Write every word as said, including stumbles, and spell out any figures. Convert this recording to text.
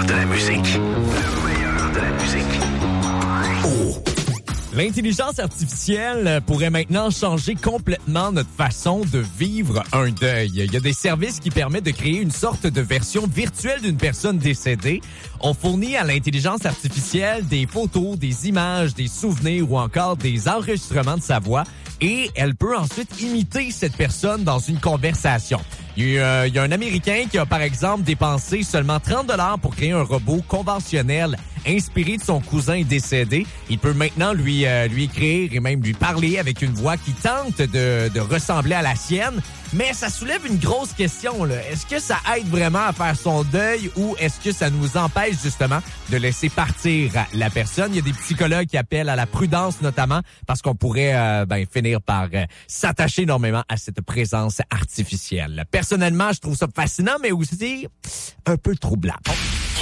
de la musique. Le meilleur de la musique. Oh. L'intelligence artificielle pourrait maintenant changer complètement notre façon de vivre un deuil. Il y a des services qui permettent de créer une sorte de version virtuelle d'une personne décédée. On fournit à l'intelligence artificielle des photos, des images, des souvenirs ou encore des enregistrements de sa voix et elle peut ensuite imiter cette personne dans une conversation. Il y, a, il y a un Américain qui a, par exemple, dépensé seulement trente dollars pour créer un robot conventionnel inspiré de son cousin décédé. Il peut maintenant lui euh, lui écrire et même lui parler avec une voix qui tente de, de ressembler à la sienne. Mais ça soulève une grosse question, là. Est-ce que ça aide vraiment à faire son deuil ou est-ce que ça nous empêche justement de laisser partir la personne? Il y a des psychologues qui appellent à la prudence notamment parce qu'on pourrait euh, ben, finir par euh, s'attacher énormément à cette présence artificielle. Personnellement, je trouve ça fascinant, mais aussi un peu troublant.